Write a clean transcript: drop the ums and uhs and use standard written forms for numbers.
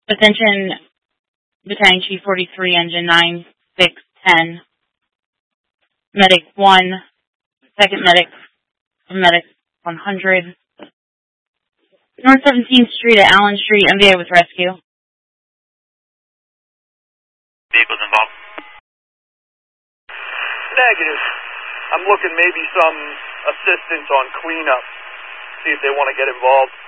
Attention, Battalion Chief 43, Engine 9610. Medic 1, second medic, medic 100. North 17th Street at Allen Street, MVA with rescue. Vehicles involved? Negative. I'm looking maybe some assistance on cleanup. See if they want to get involved.